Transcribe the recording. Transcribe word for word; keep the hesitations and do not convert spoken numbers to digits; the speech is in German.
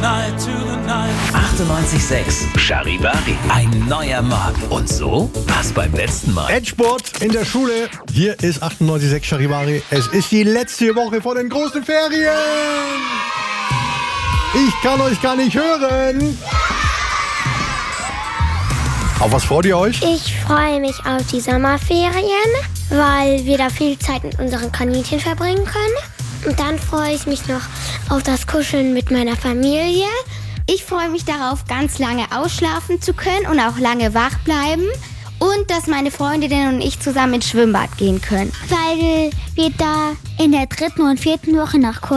achtundneunzig Komma sechs Charivari, ein neuer Morgen. Und so war's beim letzten Mal. Endspurt in der Schule. Hier ist achtundneunzig Komma sechs Charivari. Es ist die letzte Woche vor den großen Ferien. Ich kann euch gar nicht hören. Auf was freut ihr euch? Ich freue mich auf die Sommerferien, weil wir da viel Zeit mit unseren Kaninchen verbringen können. Und dann freue ich mich noch auf das Kuscheln mit meiner Familie. Ich freue mich darauf, ganz lange ausschlafen zu können und auch lange wach bleiben. Und dass meine Freundinnen und ich zusammen ins Schwimmbad gehen können. Weil wir da in der dritten und vierten Woche nach